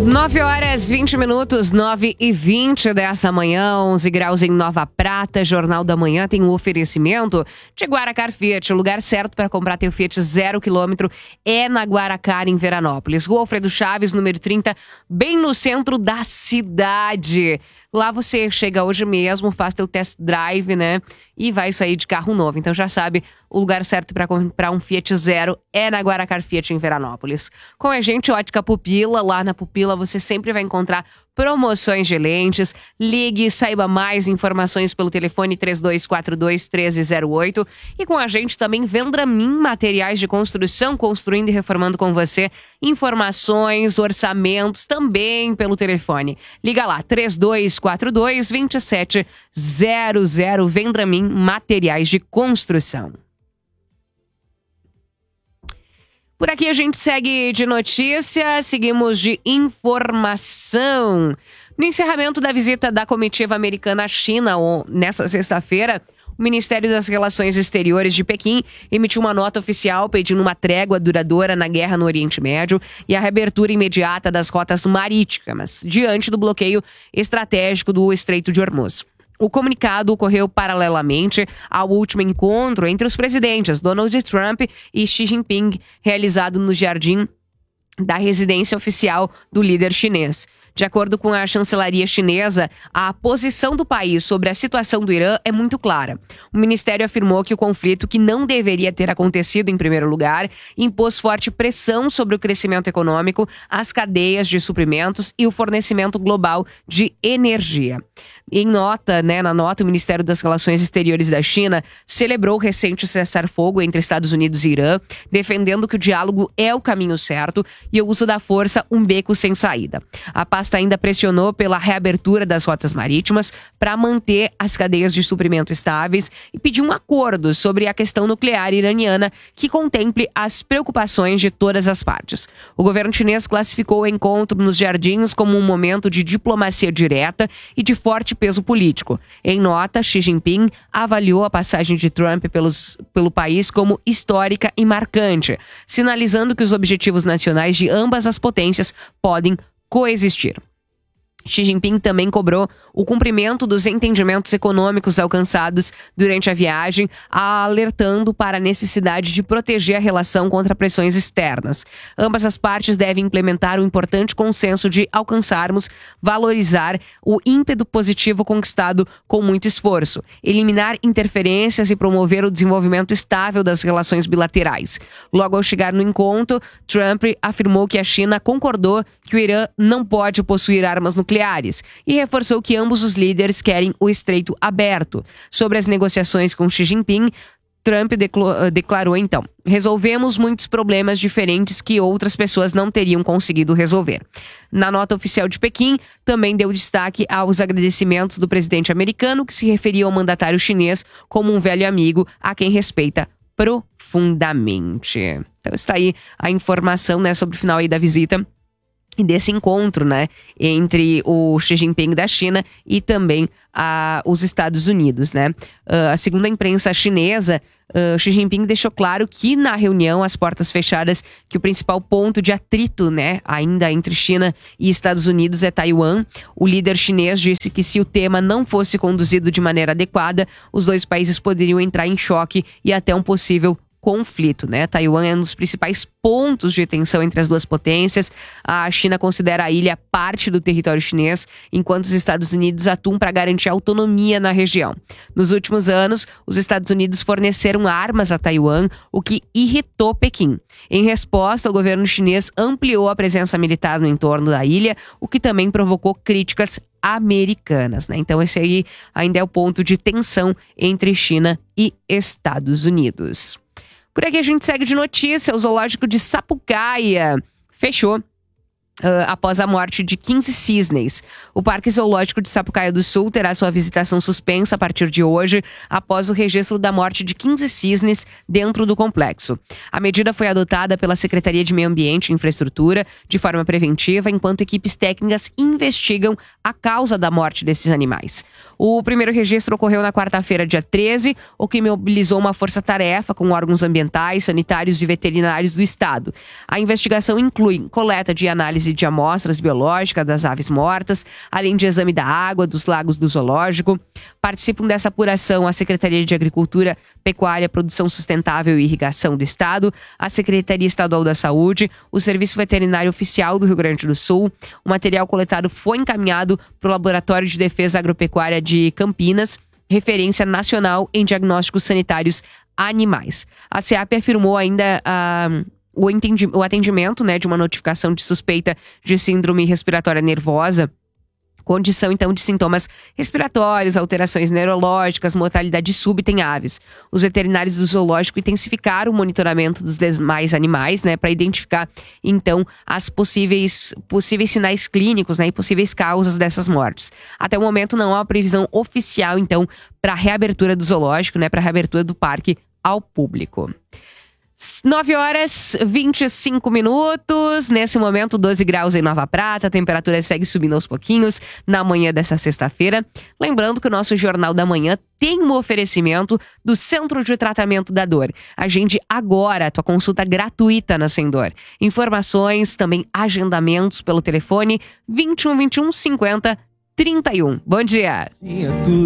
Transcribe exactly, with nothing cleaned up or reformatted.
nove horas, vinte minutos, nove e vinte dessa manhã, onze graus em Nova Prata. Jornal da Manhã tem um oferecimento de Guaracar Fiat. O lugar certo para comprar teu Fiat zero quilômetro é na Guaracar, em Veranópolis. Rua Alfredo Chaves, número trinta, bem no centro da cidade. Lá você chega hoje mesmo, faz teu test drive, né? E vai sair de carro novo. Então já sabe, o lugar certo para comprar um Fiat Zero é na Guaracar Fiat, em Veranópolis. Com a gente, Ótica Pupila. Lá na Pupila você sempre vai encontrar promoções de lentes. Ligue e saiba mais informações pelo telefone três dois quatro dois, um três zero oito. E com a gente também Vendramin Materiais de Construção, construindo e reformando com você. Informações, orçamentos também pelo telefone. Liga lá, três dois quatro dois, dois sete zero zero. Vendramin Materiais de Construção. Por aqui a gente segue de notícia, seguimos de informação. No encerramento da visita da comitiva americana à China, nessa sexta-feira, o Ministério das Relações Exteriores de Pequim emitiu uma nota oficial pedindo uma trégua duradoura na guerra no Oriente Médio e a reabertura imediata das rotas marítimas, diante do bloqueio estratégico do Estreito de Hormuz. O comunicado ocorreu paralelamente ao último encontro entre os presidentes Donald Trump e Xi Jinping, realizado no jardim da residência oficial do líder chinês. De acordo com a chancelaria chinesa, a posição do país sobre a situação do Irã é muito clara. O ministério afirmou que o conflito, que não deveria ter acontecido em primeiro lugar, impôs forte pressão sobre o crescimento econômico, as cadeias de suprimentos e o fornecimento global de energia. Em nota, né, na nota, o Ministério das Relações Exteriores da China celebrou o recente cessar-fogo entre Estados Unidos e Irã, defendendo que o diálogo é o caminho certo e o uso da força um beco sem saída. A pasta ainda pressionou pela reabertura das rotas marítimas para manter as cadeias de suprimento estáveis e pediu um acordo sobre a questão nuclear iraniana que contemple as preocupações de todas as partes. O governo chinês classificou o encontro nos jardins como um momento de diplomacia direta e de forte peso político. Em nota, Xi Jinping avaliou a passagem de Trump pelos, pelo país como histórica e marcante, sinalizando que os objetivos nacionais de ambas as potências podem coexistir. Xi Jinping também cobrou o cumprimento dos entendimentos econômicos alcançados durante a viagem, alertando para a necessidade de proteger a relação contra pressões externas. Ambas as partes devem implementar o importante consenso de alcançarmos, valorizar o ímpeto positivo conquistado com muito esforço, eliminar interferências e promover o desenvolvimento estável das relações bilaterais. Logo ao chegar no encontro, Trump afirmou que a China concordou que o Irã não pode possuir armas nucleares e reforçou que ambos os líderes querem o estreito aberto. Sobre as negociações com Xi Jinping, Trump declarou então: resolvemos muitos problemas diferentes que outras pessoas não teriam conseguido resolver. Na nota oficial de Pequim, também deu destaque aos agradecimentos do presidente americano, que se referia ao mandatário chinês como um velho amigo a quem respeita profundamente. Então está aí a informação, né, sobre o final aí da visita e desse encontro, né, entre o Xi Jinping da China e também a, os Estados Unidos, né. Uh, a segunda imprensa chinesa, uh, Xi Jinping deixou claro que na reunião, às portas fechadas, que o principal ponto de atrito, né, ainda entre China e Estados Unidos é Taiwan. O líder chinês disse que se o tema não fosse conduzido de maneira adequada, os dois países poderiam entrar em choque e até um possível conflito, né? Taiwan é um dos principais pontos de tensão entre as duas potências. A China considera a ilha parte do território chinês, enquanto os Estados Unidos atuam para garantir autonomia na região. Nos últimos anos, os Estados Unidos forneceram armas a Taiwan, o que irritou Pequim. Em resposta, o governo chinês ampliou a presença militar no entorno da ilha, o que também provocou críticas americanas, né? Então esse aí ainda é o ponto de tensão entre China e Estados Unidos. Por aqui a gente segue de notícia. O zoológico de Sapucaia fechou Uh, após a morte de quinze cisnes. O Parque Zoológico de Sapucaia do Sul terá sua visitação suspensa a partir de hoje, após o registro da morte de quinze cisnes dentro do complexo. A medida foi adotada pela Secretaria de Meio Ambiente e Infraestrutura de forma preventiva, enquanto equipes técnicas investigam a causa da morte desses animais. O primeiro registro ocorreu na quarta-feira, dia treze, o que mobilizou uma força-tarefa com órgãos ambientais, sanitários e veterinários do estado. A investigação inclui coleta de análise análise de amostras biológicas das aves mortas, além de exame da água dos lagos do zoológico. Participam dessa apuração a Secretaria de Agricultura, Pecuária, Produção Sustentável e Irrigação do Estado, a Secretaria Estadual da Saúde, o Serviço Veterinário Oficial do Rio Grande do Sul. O material coletado foi encaminhado para o Laboratório de Defesa Agropecuária de Campinas, referência nacional em diagnósticos sanitários animais. A SEAP afirmou ainda uh, o, entendi- o atendimento, né, de uma notificação de suspeita de síndrome respiratória nervosa, condição, então, de sintomas respiratórios, alterações neurológicas, mortalidade súbita em aves. Os veterinários do zoológico intensificaram o monitoramento dos demais animais, né, para identificar, então, as possíveis, possíveis sinais clínicos, né, e possíveis causas dessas mortes. Até o momento, não há uma previsão oficial, então, para a reabertura do zoológico, né, para a reabertura do parque ao público. nove horas e vinte e cinco minutos. Nesse momento, doze graus em Nova Prata. A temperatura segue subindo aos pouquinhos na manhã dessa sexta-feira. Lembrando que o nosso Jornal da Manhã tem um oferecimento do Centro de Tratamento da Dor. Agende agora a tua consulta gratuita na Sem Dor. Informações, também agendamentos pelo telefone vinte e um, vinte e um, cinquenta, trinta e um. Bom dia!